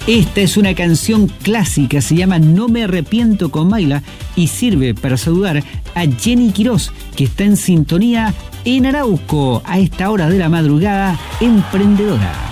Esta es una canción clásica, se llama No me arrepiento con Mayla y sirve para saludar a Jenny Quirós, que está en sintonía en Arauco a esta hora de la madrugada, emprendedora.